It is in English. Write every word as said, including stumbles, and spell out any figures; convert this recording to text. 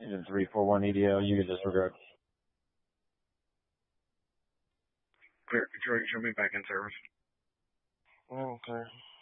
Engine three four one E D L, you can disregard. Clear, Detroit, show me back in service. Okay.